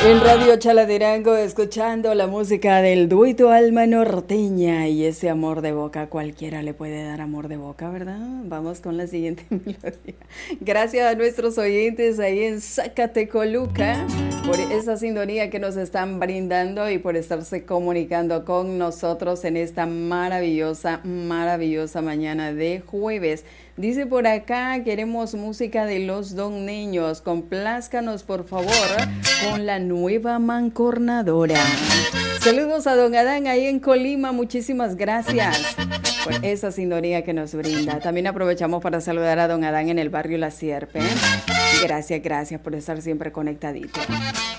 En Radio Chalatenango, escuchando la música del dueto Alma Norteña y ese amor de boca. Cualquiera le puede dar amor de boca, ¿verdad? Vamos con la siguiente melodía. Gracias a nuestros oyentes ahí en Zacatecoluca por esa sintonía que nos están brindando y por estarse comunicando con nosotros en esta maravillosa mañana de jueves. Dice por acá, queremos música de los Don Niños. Complázcanos, por favor, con la nueva mancornadora. Saludos a Don Adán ahí en Colima. Muchísimas gracias por esa sintonía que nos brinda. También aprovechamos para saludar a Don Adán en el barrio La Sierpe. Gracias por estar siempre conectadito.